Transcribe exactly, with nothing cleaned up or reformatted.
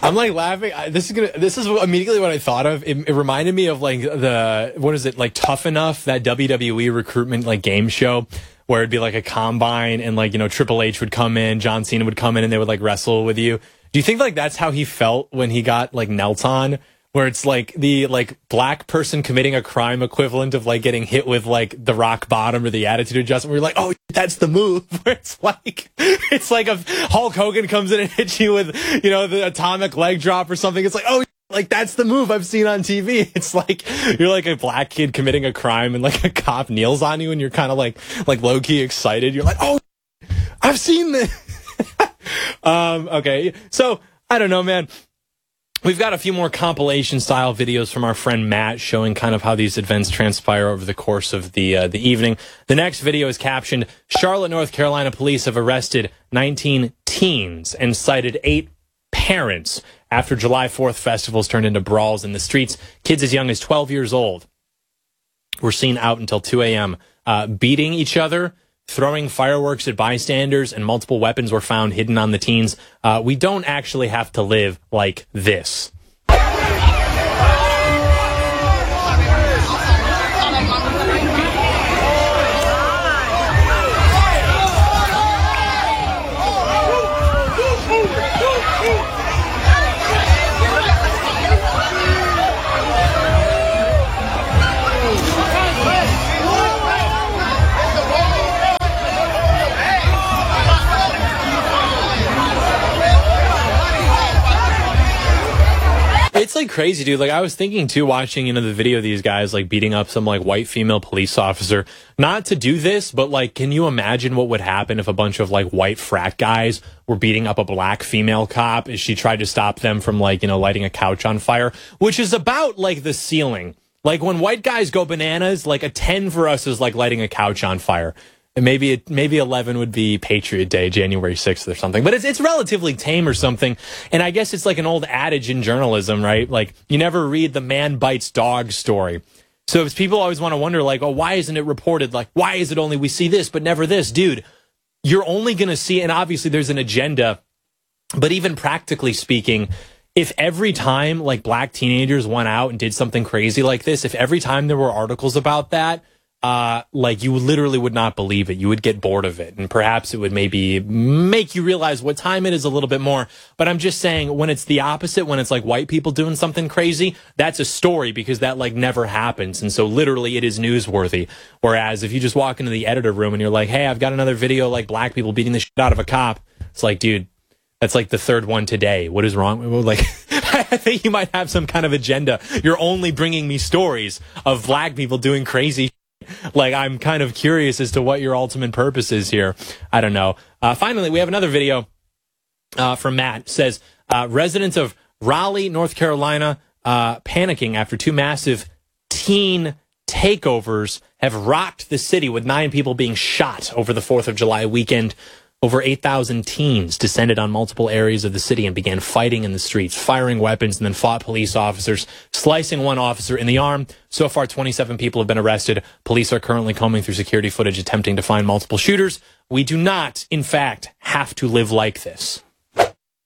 I'm like laughing. I, this is gonna. This is immediately what I thought of. It, it reminded me of like the what is it like Tough Enough, that W W E recruitment like game show where it'd be like a combine and like you know Triple H would come in, John Cena would come in, and they would like wrestle with you. Do you think like that's how he felt when he got like knelt on? Where it's like the like black person committing a crime equivalent of like getting hit with like the rock bottom or the attitude adjustment. Where you're like, oh, that's the move. Where it's like it's like if Hulk Hogan comes in and hits you with you know the atomic leg drop or something. It's like, oh, like that's the move I've seen on T V. It's like you're like a black kid committing a crime and like a cop kneels on you and you're kind of like like low key excited. You're like, oh, I've seen this. um, okay, so I don't know, man. We've got a few more compilation-style videos from our friend Matt showing kind of how these events transpire over the course of the uh, the evening. The next video is captioned, Charlotte, North Carolina police have arrested nineteen teens and cited eight parents after July fourth festivals turned into brawls in the streets. Kids as young as twelve years old were seen out until two a.m. Uh, beating each other, throwing fireworks at bystanders, and multiple weapons were found hidden on the teens. Uh, we don't actually have to live like this. It's like crazy, dude. Like I was thinking too, watching, you know, the video of these guys like beating up some like white female police officer, not to do this, but like, can you imagine what would happen if a bunch of like white frat guys were beating up a black female cop as she tried to stop them from like, you know, lighting a couch on fire, which is about like the ceiling. Like when white guys go bananas, like a ten for us is like lighting a couch on fire. And maybe it, maybe eleven would be Patriot Day, January sixth or something. But it's it's relatively tame or something. And I guess it's like an old adage in journalism, right? Like you never read the man bites dog story. So if people always want to wonder like, oh, why isn't it reported? Like, why is it only we see this but never this? Dude, you're only going to see, and obviously there's an agenda, but even practically speaking, if every time like black teenagers went out and did something crazy like this, if every time there were articles about that, Uh, like you literally would not believe it. You would get bored of it. And perhaps it would maybe make you realize what time it is a little bit more. But I'm just saying when it's the opposite, when it's like white people doing something crazy, that's a story because that like never happens. And so literally it is newsworthy. Whereas if you just walk into the editor room and you're like, hey, I've got another video like black people beating the shit out of a cop. It's like, dude, that's like the third one today. What is wrong? Like, I think you might have some kind of agenda. You're only bringing me stories of black people doing crazy shit. Like, I'm kind of curious as to what your ultimate purpose is here. I don't know. Uh, finally, we have another video uh, from Matt. It says, uh, residents of Raleigh, North Carolina, uh, panicking after two massive teen takeovers have rocked the city with nine people being shot over the fourth of July weekend. Over eight thousand teens descended on multiple areas of the city and began fighting in the streets, firing weapons, and then fought police officers, slicing one officer in the arm. So far, twenty-seven people have been arrested. Police are currently combing through security footage attempting to find multiple shooters. We do not, in fact, have to live like this.